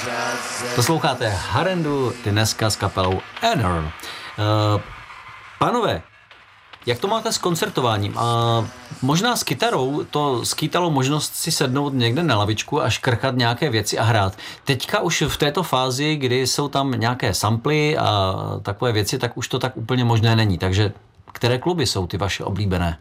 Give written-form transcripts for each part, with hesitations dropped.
Posloucháte Harendu dneska s kapelou Enern. Pánové, jak to máte s koncertováním? Možná s kytarou to skýtalo možnost si sednout někde na lavičku a škrchat nějaké věci a hrát. Teďka už v této fázi, kdy jsou tam nějaké samply a takové věci, tak už to tak úplně možné není. Takže které kluby jsou ty vaše oblíbené?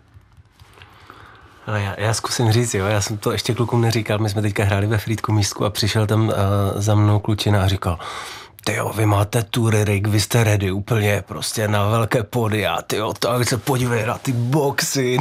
Já zkusím říct, jo, já jsem to ještě klukům neříkal, my jsme teďka hráli ve Frýdku místku a přišel tam za mnou klučina a říkal: tyjo, vy máte tury rig, vy jste ready úplně prostě na velké pódia, tyjo, tak se podívej na ty boxy,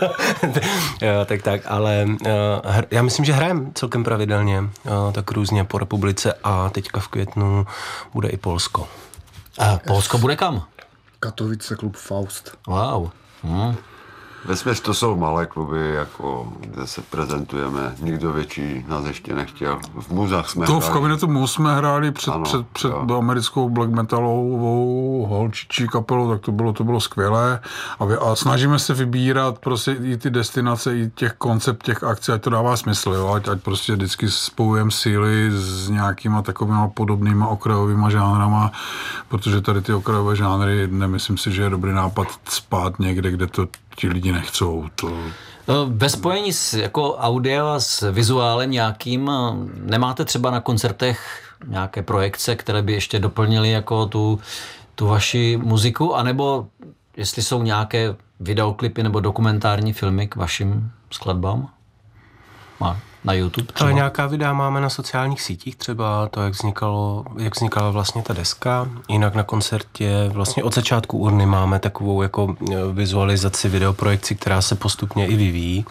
jo, tak, ale já myslím, že hrajeme celkem pravidelně, tak různě po republice a teďka v květnu bude i Polsko. A Polsko bude kam? Katovice, klub Faust. Wow. Vesměs to jsou malé kluby, jako, kde se prezentujeme. Nikdo větší nás ještě nechtěl. V Muzách jsme hráli. V kabinetu Muz jsme hráli před americkou black metalovou holčičí kapelou, tak to bylo skvělé. A snažíme se vybírat prostě i ty destinace, i těch koncept, těch akcí, ať to dává smysl, jo? Ať prostě vždycky spojujeme síly s nějakýma takovýma podobnýma okrajovýma žánrama, protože tady ty okrajové žánry, nemyslím si, že je dobrý nápad spát někde, kde to ti lidi nechcou. Ve spojení s jako audio a s vizuálem nějakým nemáte třeba na koncertech nějaké projekce, které by ještě doplnily jako tu vaši muziku, anebo jestli jsou nějaké videoklipy nebo dokumentární filmy k vašim skladbám? Na YouTube třeba? Ale nějaká videa máme na sociálních sítích, třeba to, jak vznikala vlastně ta deska. Jinak na koncertě vlastně od začátku urny máme takovou jako vizualizaci videoprojekci, která se postupně i vyvíjí.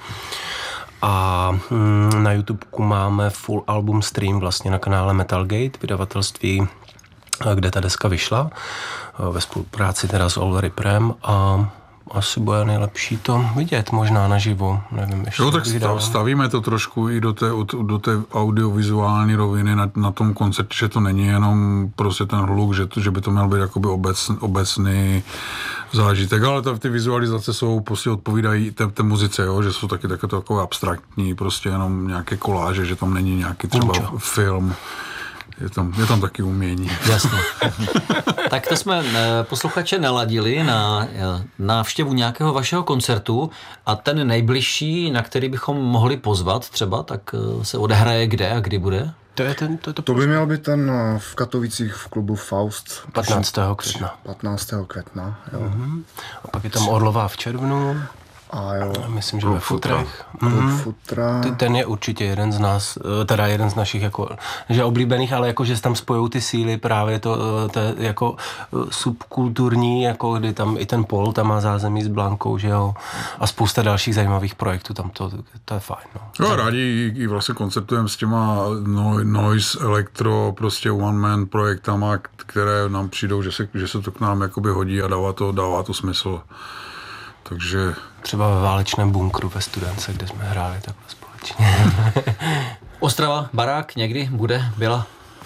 A na YouTubeku máme full album stream vlastně na kanále Metalgate, vydavatelství, kde ta deska vyšla, ve spolupráci teda s All Ripperem a asi bude nejlepší to vidět, možná naživo, nevím ještě. Jo, tak stavíme to trošku i do té audiovizuální roviny na tom koncertě, že to není jenom prostě ten hluk, že by to měl být jakoby obecný zážitek, ale ty vizualizace jsou prostě odpovídají té muzice, jo, že jsou taky takové abstraktní, prostě jenom nějaké koláže, že tam není nějaký třeba film. Je tam taky umění. Jasně. Tak to jsme posluchače naladili na návštěvu nějakého vašeho koncertu a ten nejbližší, na který bychom mohli pozvat třeba, tak se odehraje kde a kdy bude? To by měl být ten v Katovicích v klubu Faust. 15. května. 15. května, jo. A pak je tam Orlová v červnu. A jo. Myslím, že ve Futrech. Futra. Ten je určitě jeden z nás, teda jeden z našich jako, že oblíbených, ale jako, že se tam spojou ty síly právě to jako subkulturní, jako kdy tam i ten Pol tam má zázemí s Blankou, že jo, a spousta dalších zajímavých projektů tam to je fajn, no. Jo, rádi i vlastně koncertujeme s těma noise, elektro, prostě one man projektama, které nám přijdou, že se to k nám jakoby hodí a dává to smysl. Takže třeba ve válečném bunkru ve Studence, kde jsme hráli takhle společně. Ostrava, barák někdy byla?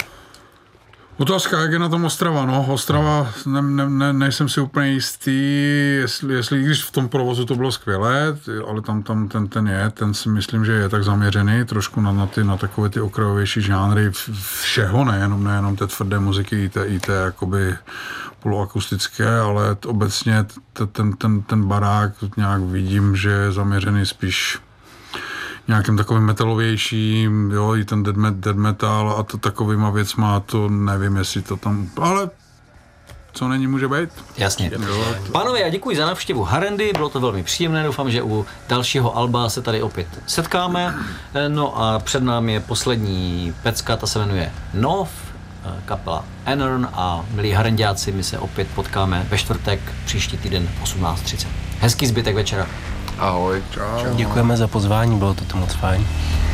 Otázka, jak je na tom Ostrava, no. Ostrava, nejsem si úplně jistý, jestli když v tom provozu to bylo skvělé, ale tam ten si myslím, že je tak zaměřený trošku na takové ty okrajovější žánry všeho, nejenom té tvrdé muziky, i té jakoby poloakustické, ale obecně ten barák nějak vidím, že je zaměřený spíš nějakým takovým metalovějším, jo, i ten dead metal a to takovýma věcma, to nevím, jestli to tam, ale co není, může být. Jasně. Pánové, já děkuji za návštěvu Harendy, bylo to velmi příjemné, doufám, že u dalšího alba se tady opět setkáme. No a před námi je poslední pecka, ta se jmenuje Nov, kapela Enern a milí harenďáci, my se opět potkáme ve čtvrtek příští týden 18:30. Hezký zbytek večera. Ahoj. Čau. Děkujeme za pozvání, bylo to moc fajn.